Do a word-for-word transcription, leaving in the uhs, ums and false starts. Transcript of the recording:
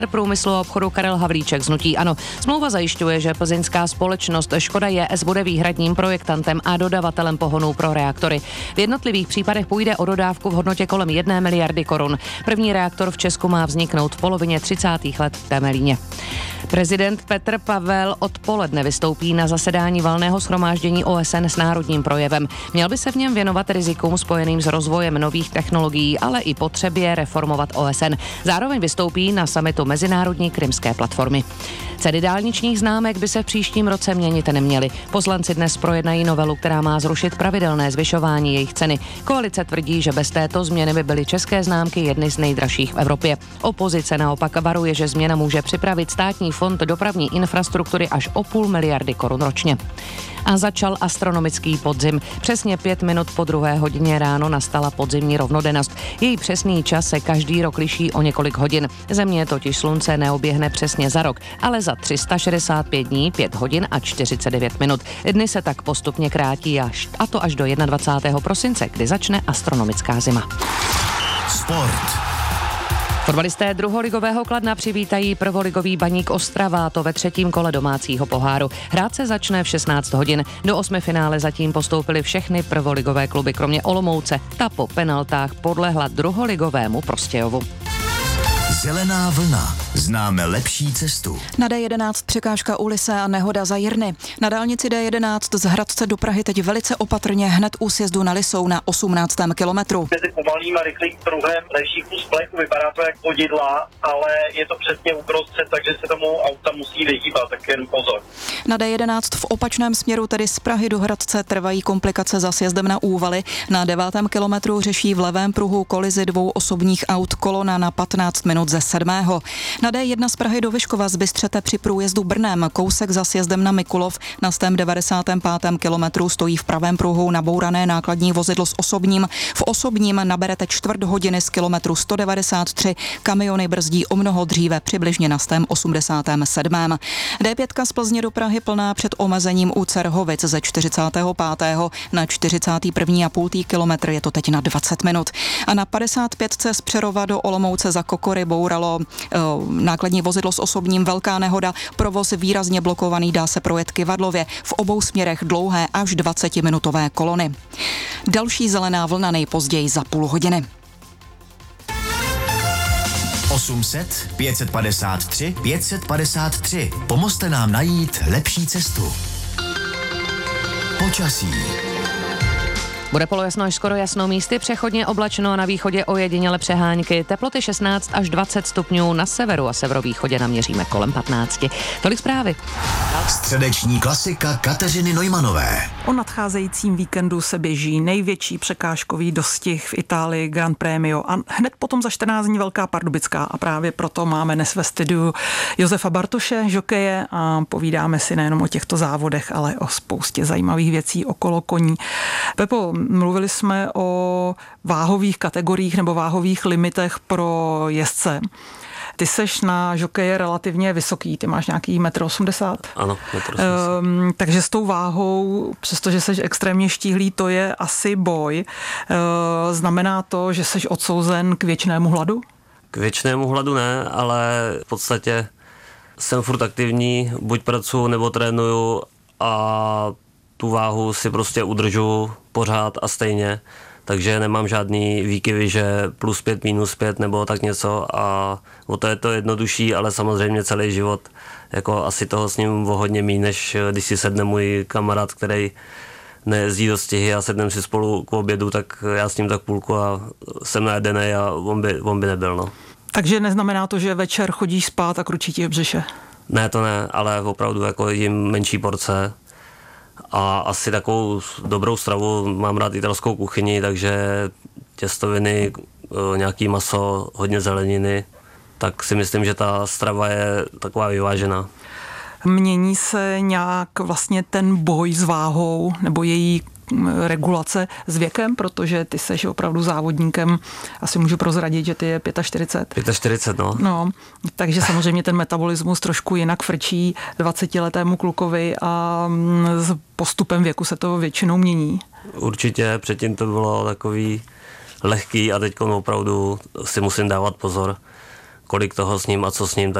průmyslu a obchodu Karel Havlíček z hnutí ANO. Smlouva zajišťuje, že plzeňská společnost Škoda J S bude výhradním projektantem a dodavatelem pohonů pro reaktory. V jednotlivých případech půjde o dodávku v hodnotě kolem jedné miliardy korun. První reaktor v Česku má vzniknout v polovině třicátých let v Temelíně. Prezident Petr Pavel odpoledne vystoupí na zasedání valného shromáždění O S N s národním projevem. Měl by se v něm věnovat rizikům spojeným s rozvojem nových technologií, ale i potřebě reformovat O S N. Zároveň vystoupí na summitu Mezinárodní krymské platformy. Ceny dálničních známek by se v příštím roce měnit neměly. Poslanci dnes projednají novelu, která má zrušit pravidelné zvyšování jejich ceny. Koalice tvrdí, že bez této změny by byly české známky jedny z nejdražších v Evropě. Opozice naopak varuje, že změna může připravit státní fond dopravní infrastruktury až o půl miliardy korun ročně. A začal astronomický podzim. Přesně pět minut po druhé hodině ráno nastala podzimní rovnodennost. Její přesný čas se každý rok liší o několik hodin. Země totiž slunce neoběhne přesně za rok, ale za tři sta šedesát pět dní, pět hodin a čtyřicet devět minut. Dny se tak postupně krátí až, a to až do dvacátého prvního prosince, kdy začne astronomická zima. Sport. Fotbalisté druholigového Kladna přivítají prvoligový Baník Ostrava, to ve třetím kole domácího poháru. Hrát se začne v šestnáct hodin. Do osmifinále zatím postoupily všechny prvoligové kluby, kromě Olomouce. Ta po penaltách podlehla druholigovému Prostějovu. Zelená vlna. Známe lepší cestu. Na D jedenáct překážka u Lise a nehoda za Jirny. Na dálnici D jedenáct z Hradce do Prahy teď velice opatrně hned u sjezdu na Lisou na osmnáctém kilometru. Mezi pomalým a rychlým pruhem leží kus plechu, vypadá to jak vodidla, ale je to přesně uprostřed, takže se tomu auta musí vyhýbat, tak jen pozor. Na D jedenáct v opačném směru, tedy z Prahy do Hradce, trvají komplikace za sjezdem na Úvaly. Na devátém kilometru řeší v levém pruhu kolizi dvou osobních aut, kolona na patnáct minut ze sedmého. Na D jedna z Prahy do Vyškova z Bystřete při průjezdu Brnem, kousek za sjezdem na Mikulov, na stém devadesátém pátém kilometru stojí v pravém pruhu nabourané nákladní vozidlo s osobním. V osobním naberete čtvrt hodiny z kilometru sto devadesát tři, kamiony brzdí o mnoho dříve, přibližně na stém osmdesátém sedmém D pět z Plzně do Prahy plná před omezením u Cerhovic ze čtyřicátého pátého na čtyřicátý první a půl kilometr, je to teď na dvacet minut. A na padesát pět z Přerova do Olomouce za Kokory bouralo uh, nákladní vozidlo s osobním, velká nehoda, provoz výrazně blokovaný, dá se projet Kyvadlově, v obou směrech dlouhé až dvacetiminutové kolony. Další zelená vlna nejpozději za půl hodiny. osm set, pět set padesát tři, pět set padesát tři. Pomozte nám najít lepší cestu. Počasí. Bude polojasno až skoro jasno, místy přechodně oblačno, na východě ojediněle přehánky, teploty šestnáct až dvacet stupňů, na severu a severovýchodě naměříme kolem patnáct. Tolik zprávy. Středeční klasika Kateřiny Neumanové. O nadcházejícím víkendu se běží největší překážkový dostih v Itálii Gran Premio a hned potom za čtrnáct dní Velká Pardubická a právě proto máme dnes ve studiu Josefa Bartoše, žokeje, a povídáme si nejenom o těchto závodech, ale o spoustě zajímavých věcí okolo koní. Pepo, mluvili jsme o váhových kategoriích nebo váhových limitech pro jezdce. Ty seš na žokeje relativně vysoký, ty máš nějaký metr osmdesát. Ano, metr osmdesát. Um, takže s tou váhou, přestože seš extrémně štíhlý, to je asi boj. Uh, znamená to, že seš odsouzen k věčnému hladu? K věčnému hladu ne, ale v podstatě jsem furt aktivní, buď pracuji nebo trénuju a tu váhu si prostě udržu pořád a stejně. Takže nemám žádný výkyvy, že plus pět, minus pět nebo tak něco a o to je to jednodušší, ale samozřejmě celý život, jako asi toho s ním o hodně míň, než když si sedne můj kamarád, který nejezdí do stihy a sedneme si spolu k obědu, tak já s ním tak půlku a jsem najedenej a on by, on by nebyl, no. Takže neznamená to, že večer chodíš spát a kručí ti v břiše? Ne, to ne, ale opravdu jako jim menší porce. A asi takovou dobrou stravu, mám rád italskou kuchyni, takže těstoviny, nějaký maso, hodně zeleniny, tak si myslím, že ta strava je taková vyvážená. Mění se nějak vlastně ten boj s váhou nebo její regulace s věkem, protože ty seš opravdu závodníkem, asi můžu prozradit, že ty je čtyřicet pět. čtyřicet pět, no. No, takže samozřejmě ten metabolismus trošku jinak frčí dvacetiletému klukovi a s postupem věku se to většinou mění. Určitě, předtím to bylo takový lehký a teď opravdu si musím dávat pozor. kolik toho s ním a co s ním,